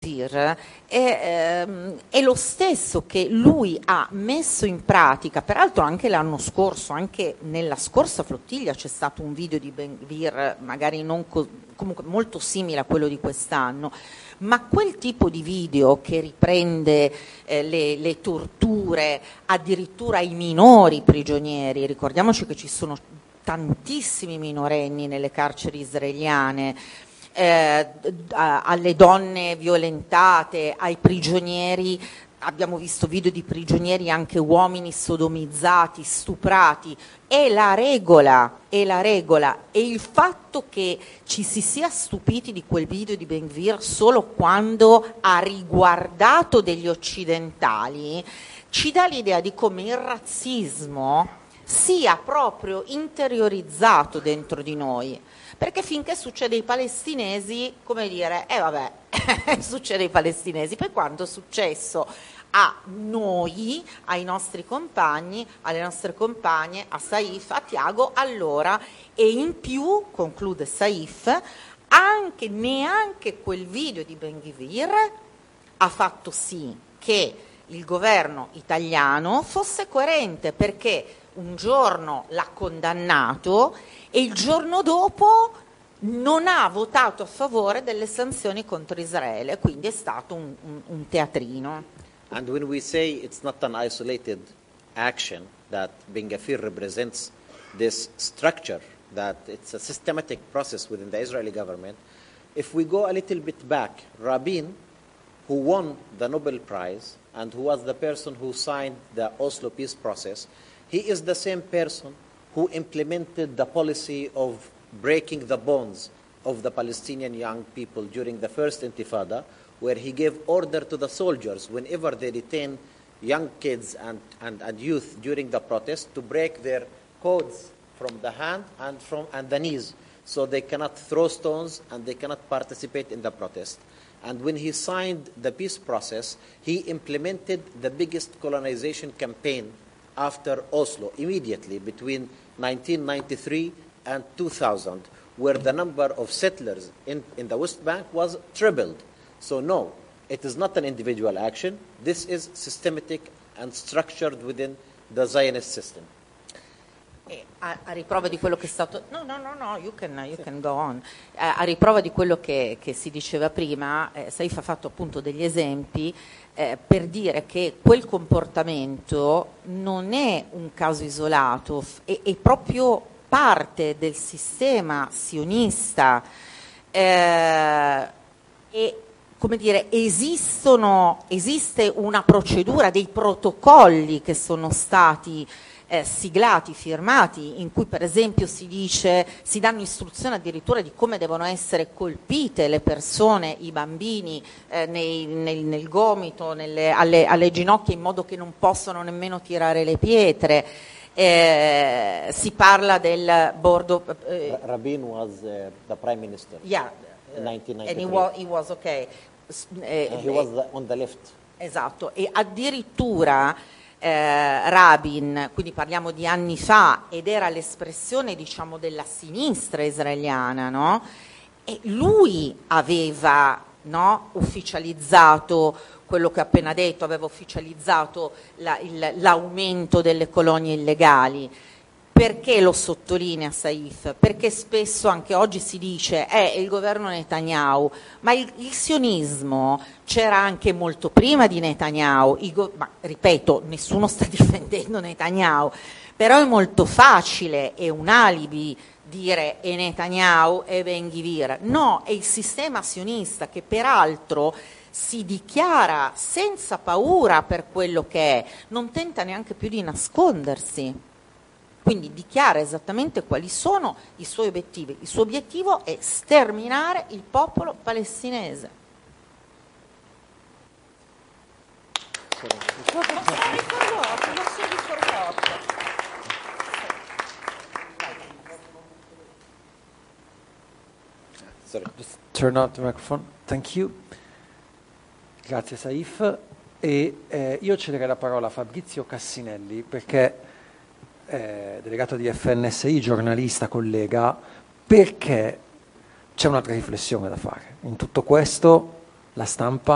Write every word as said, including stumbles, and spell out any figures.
è, ehm, è lo stesso che lui ha messo in pratica, peraltro anche l'anno scorso, anche nella scorsa flottiglia c'è stato un video di Ben Gvir, magari non co- comunque molto simile a quello di quest'anno, ma quel tipo di video che riprende eh, le, le torture addirittura ai minori prigionieri, ricordiamoci che ci sono tantissimi minorenni nelle carceri israeliane, eh, alle donne violentate, ai prigionieri, abbiamo visto video di prigionieri, anche uomini sodomizzati, stuprati, è la regola, è la regola, e il fatto che ci si sia stupiti di quel video di Ben Gvir solo quando ha riguardato degli occidentali ci dà l'idea di come il razzismo sia proprio interiorizzato dentro di noi, perché finché succede ai palestinesi, come dire, eh vabbè, succede ai palestinesi, poi quando è successo a noi, ai nostri compagni, alle nostre compagne, a Saif, a Tiago, allora, e in più, conclude Saif, anche neanche quel video di Ben Gvir ha fatto sì che il governo italiano fosse coerente, perché un giorno l'ha condannato e il giorno dopo non ha votato a favore delle sanzioni contro Israele, quindi è stato un, un, un teatrino. And when we say it's not an isolated action, that Ben Gvir represents this structure, that it's a systematic process within the Israeli government, if we go a little bit back, Rabin, who won the Nobel Prize and who was the person who signed the Oslo peace process, he is the same person who implemented the policy of breaking the bonds of the Palestinian young people during the first Intifada, where he gave order to the soldiers whenever they detain young kids and, and, and youth during the protest to break their codes from the hand and from and the knees, so they cannot throw stones and they cannot participate in the protest. And when he signed the peace process, he implemented the biggest colonization campaign after Oslo, immediately between nineteen ninety-three and two thousand, where the number of settlers in, in the West Bank was tripled. So no, it is not an individual action. This is systematic and structured within the Zionist system. E a, a riprova di quello che è stato no no no no you can, you can go on a, a riprova di quello che, che si diceva prima, eh, Saif ha fatto appunto degli esempi eh, per dire che quel comportamento non è un caso isolato, è, è proprio parte del sistema sionista, eh, e come dire, esistono, esiste una procedura, dei protocolli che sono stati Eh, siglati, firmati, in cui per esempio si dice, si danno istruzioni addirittura di come devono essere colpite le persone, i bambini, eh, nei, nel, nel gomito, nelle, alle, alle ginocchia, in modo che non possono nemmeno tirare le pietre. Eh, si parla del bordo. Eh, Rabin was uh, the prime minister. Yeah, in nineteen ninety-three. and he was, he was okay. Eh, and he was the, on the left. Esatto, e addirittura Eh, Rabin, quindi parliamo di anni fa, ed era l'espressione, diciamo, della sinistra israeliana, no? E lui aveva, no, ufficializzato quello che ho appena detto, aveva ufficializzato la, il, l'aumento delle colonie illegali. Perché lo sottolinea Saif? Perché spesso anche oggi si dice è eh, il governo Netanyahu, ma il, il sionismo c'era anche molto prima di Netanyahu. I go- ma ripeto, nessuno sta difendendo Netanyahu, però è molto facile, è un alibi dire è Netanyahu e Ben Gvir. No, è il sistema sionista che peraltro si dichiara senza paura per quello che è, non tenta neanche più di nascondersi. Quindi dichiara esattamente quali sono i suoi obiettivi. Il suo obiettivo è sterminare il popolo palestinese. Just turn off the microphone. Thank you. Grazie Saif. E eh, io cederei la parola a Fabrizio Cassinelli, perché Eh, delegato di F N S I, giornalista, collega, perché c'è un'altra riflessione da fare. In tutto questo la stampa